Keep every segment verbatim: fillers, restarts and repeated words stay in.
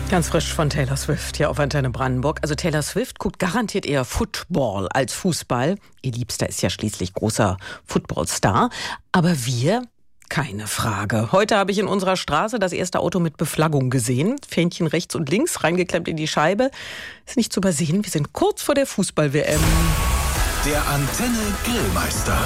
Ganz frisch von Taylor Swift hier auf Antenne Brandenburg. Also Taylor Swift guckt garantiert eher Football als Fußball. Ihr Liebster ist ja schließlich großer Footballstar. Aber wir, keine Frage. Heute habe ich in unserer Straße das erste Auto mit Beflaggung gesehen. Fähnchen rechts und links, reingeklemmt in die Scheibe. Ist nicht zu übersehen, wir sind kurz vor der Fußball-W M. Der Antenne Grillmeister.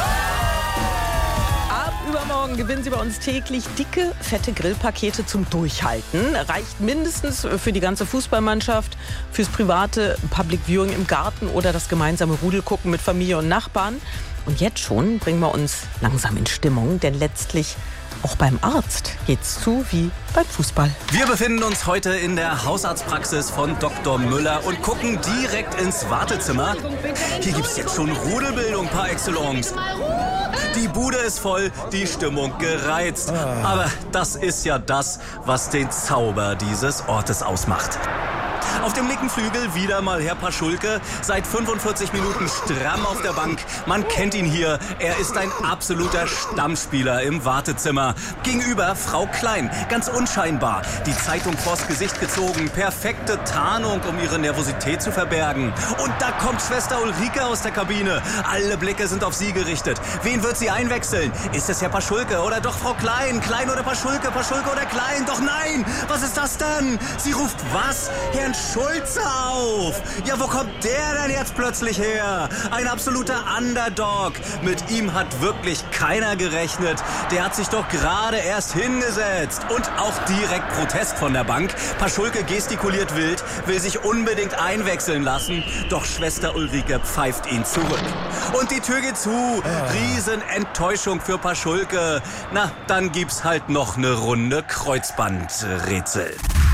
Übermorgen gewinnen Sie bei uns täglich dicke, fette Grillpakete zum Durchhalten. Reicht mindestens für die ganze Fußballmannschaft, fürs private Public Viewing im Garten oder das gemeinsame Rudelgucken mit Familie und Nachbarn. Und jetzt schon bringen wir uns langsam in Stimmung, denn letztlich auch beim Arzt geht's zu wie beim Fußball. Wir befinden uns heute in der Hausarztpraxis von Doktor Müller und gucken direkt ins Wartezimmer. Hier gibt's jetzt schon Rudelbildung par excellence. Die Bude ist voll, die Stimmung gereizt. Aber das ist ja das, was den Zauber dieses Ortes ausmacht. Auf dem linken Flügel wieder mal Herr Paschulke, seit fünfundvierzig Minuten stramm auf der Bank. Man kennt ihn hier, er ist ein absoluter Stammspieler im Wartezimmer. Gegenüber Frau Klein, ganz unscheinbar, die Zeitung vors Gesicht gezogen, perfekte Tarnung, um ihre Nervosität zu verbergen. Und da kommt Schwester Ulrike aus der Kabine. Alle Blicke sind auf sie gerichtet. Wen wird sie einwechseln? Ist es Herr Paschulke oder doch Frau Klein? Klein oder Paschulke, Paschulke oder Klein? Doch nein, was ist das denn? Sie ruft was? Herrn Schulze auf! Ja, wo kommt der denn jetzt plötzlich her? Ein absoluter Underdog. Mit ihm hat wirklich keiner gerechnet. Der hat sich doch gerade erst hingesetzt. Und auch direkt Protest von der Bank. Paschulke gestikuliert wild, will sich unbedingt einwechseln lassen. Doch Schwester Ulrike pfeift ihn zurück. Und die Tür geht zu. Riesenenttäuschung für Paschulke. Na, dann gibt's halt noch eine Runde Kreuzbandrätsel.